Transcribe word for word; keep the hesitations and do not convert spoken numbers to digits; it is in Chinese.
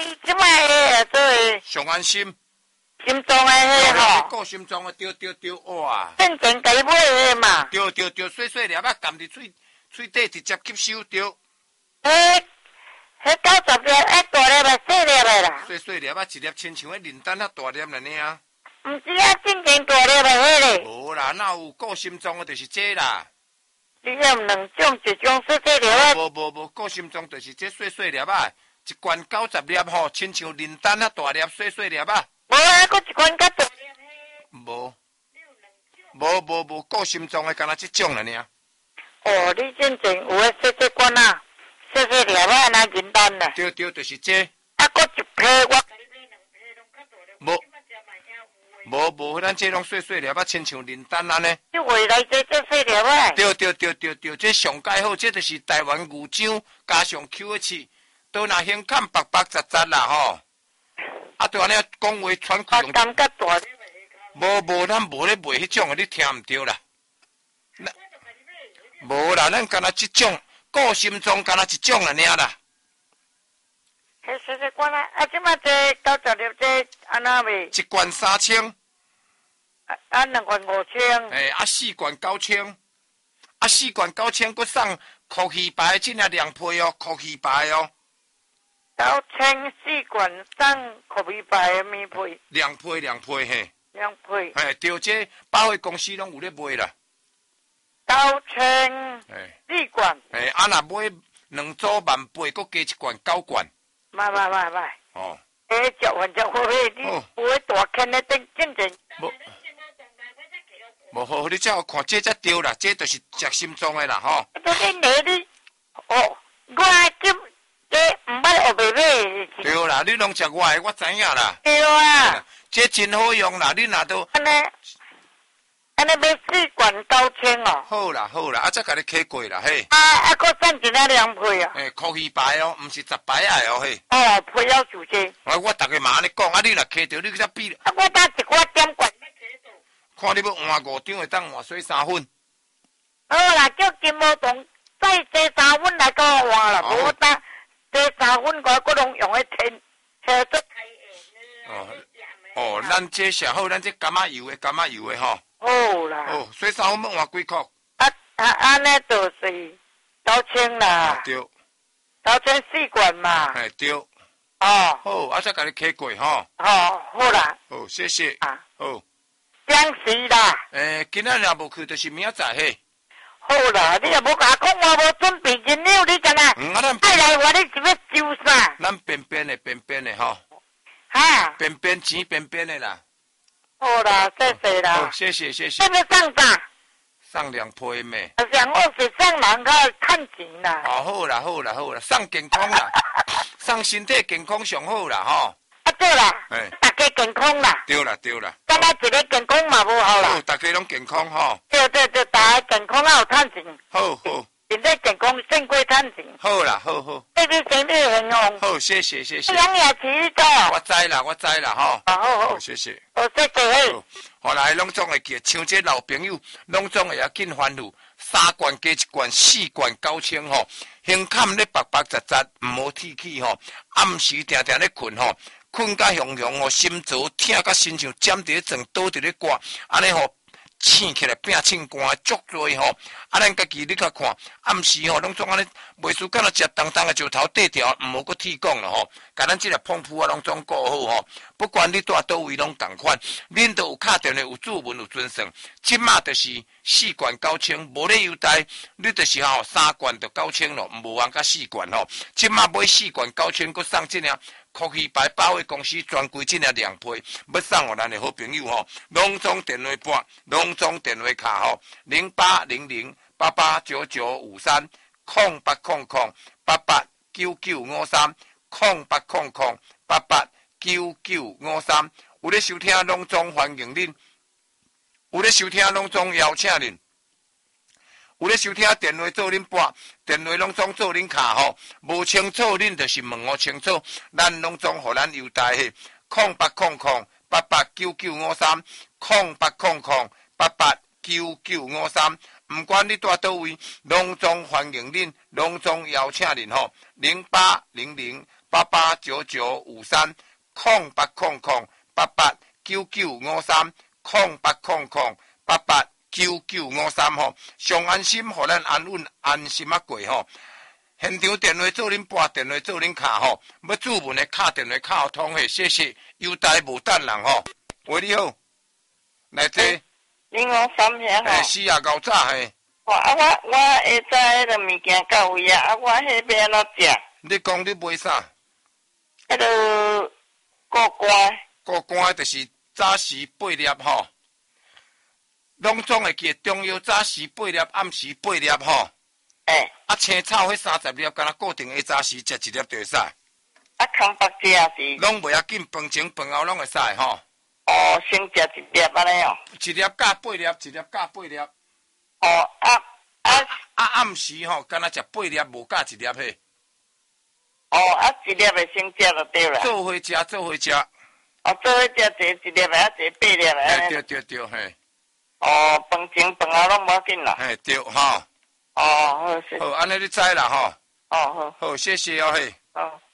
伊即摆个做诶上安心， 心脏诶迄吼， 顾心脏诶，对对对，哇！ 正正家己买诶嘛。 对对对，细细粒啊，含伫喙喙底直接吸收对。 迄迄九十粒，迄大粒诶，细粒诶啦。 细细粒啊，一粒亲像迄磷丹啊大粒了呢。 毋是啊，正正大粒诶迄个。 无啦，哪有顾心脏诶，就是这啦。 你有两种，一种细细粒啊。 无无无，顾心脏就是这细细粒啊，一罐九十粒吼，亲像磷丹啊大粒细细粒啊。 无啊，搁一罐较大粒诶。无。无无无，顾心脏诶，干那即种了呢。 哦，你真正有诶细细罐啊，细细粒啊，安那简单啦。 对对，就是这。 啊，搁一批我。 无。无无，咱这拢细细粒啊，亲像磷丹安尼。 你话来这这细粒啊？ 对对对对对，这上介好，这就是台湾牛樟加上 Q H， 都若香看白白杂杂啦吼。啊，对安尼讲话喘气用。 感觉大。 无无，咱无咧卖迄种的，你听毋对啦。无啦，咱干那即种顾心脏干那一种啦，尔啦。 迄细细罐啊，啊，即马这九十粒这安那卖？ 一罐三千。 啊啊，两罐五千。 诶，啊四罐九千，啊四罐九千，佮送酷鱼牌真啊两批哦，酷鱼牌哦。 九千四罐送酷鱼牌的面皮。 两批两批嘿。 两批。 嘿，对，这百货公司拢有咧卖啦。 九千四罐。 诶，啊若买两组万八，佮加一罐九罐。 买买买买。 哦。 诶，食完食好诶，你有迄大坑诶，正正正。 无。无好，你才有看，这才对啦，这就是食心脏诶啦吼。 都你你你，哦，我今这毋捌学袂买。 对啦，你拢食我诶，我知影啦。 对啊。 这真好用啦，你若都。 安尼，安尼买四罐九千哦。 好啦好啦，啊再甲你开过啦嘿。 啊啊，搁送一领两批啊。 诶，酷鱼牌哦，毋是十牌啊哦嘿。 哦，批要就这。 啊，我逐个嘛安尼讲，啊你若开着，你才比。 啊，我打一罐点罐。 看你要换五张会当换水三分。 好啦，叫金毛洞再加三分来给我换啦，无打加三分我搁拢用迄天车做开下。 哦哦，咱这下好，咱这柑仔油的柑仔油的吼。 好啦。 哦，水三分要换几箍？ 啊啊，安尼就是九千啦。 对。 九千四罐嘛。 嘿对。 哦。 好，啊再甲你开过吼。 哦，好啦。 好，谢谢。 啊。 好。 讲时啦。 诶，今仔日无去，就是明仔载嘿。 好啦，你也无甲我讲，我无准备饮料，你干哪？ 嗯，啊咱。 爱来我，你是要收啥？ 咱边边的边边的吼。 哈。 边边钱边边的啦。 好啦，谢谢啦。 好，谢谢谢谢。 要不要送啥？ 送两批咩？ 上我是送人较趁钱啦。 哦，好啦好啦好啦，送健康啦，送身体健康上好啦吼。 啊对啦， 哎， 大家健康啦。 对啦对啦。 咱咱一个健康嘛无好啦。 好，大家拢健康吼。 对对对，大家健康啊有趁钱。 好好。 现在健康胜过趁钱。 好啦好好。 祝你生日幸福。 好，谢谢谢谢。 两夜起个。 我知啦我知啦吼。 好好好， 谢谢。 好谢谢。 好，后来拢总会记，像这老朋友，拢总会要紧欢呼。三罐加一罐，四罐九千吼，胸坎咧白白杂杂，毋好铁起吼。暗时定定咧困吼，困甲雄雄吼，心浊疼甲身上尖伫咧床，倒伫咧挂，安尼吼。醒起来变清寒，足多吼！啊，咱家己你较看，暗时吼，拢总安尼，袂输干那食重重的石头缀条，毋好搁铁讲了吼。甲咱即个碰铺啊，拢总顾好吼。不管你住倒位，拢共款。恁都有敲电话，有注文，有准算。即马就是四罐九千，无咧优待，你就是吼三罐就九千咯，无通甲四罐吼。即马买四罐九千，搁送即领。酷鱼牌百货公司专柜这领两批，要送互咱的好朋友吼。隆中电话拨，隆中电话卡吼，零八零零八八九九五三，空八空空八八九九五三，空八空空八八九九五三。有咧收听隆中欢迎恁，有咧收听隆中邀请恁。有咧收听电话做恁拨，电话拢总做恁卡吼，无清楚恁就是问我清楚，咱拢总互咱优待嘿，空八空空八八九九五三，空八空空八八九九五三，毋管你住倒位，拢总欢迎恁，拢总邀请恁吼，零八零零八八九九五三空八空空八八九九五三空八空空八八九九五三吼，上安心，互咱安稳安心啊过吼。现场电话做恁拨电话做恁卡吼，要注文的卡电话卡通嘿，谢谢，优待无等人吼。喂，你好，来这。 零五三遐吼。 诶，是啊，够早嘿。 哦，啊，我我下早迄个物件到位啊，啊，我迄要安怎食？ 你讲你买啥？ 迄个过关。 过关就是早时八粒吼，拢总会记中药早时八粒，暗时八粒吼。 诶。 啊，青草迄三十粒，敢若固定下早时食一粒就会使。 啊，空白食是？ 拢袂要紧，饭前饭后拢会使吼。 哦，先食一粒安尼哦。 一粒加八粒，一粒加八粒。 哦，啊啊啊！暗時吼，敢若食八粒，無加一粒嘿。 哦，啊，一粒會先食就對啦。 做伙食，做伙食。 哦，做伙食一一粒啊，一八粒啊。 對對對，嘿。 哦，飯前飯後攏無要緊啦。 嘿，對吼。 哦，好，謝謝。 好，安尼你知啦吼。 哦，好。 好，謝謝哦嘿。 好。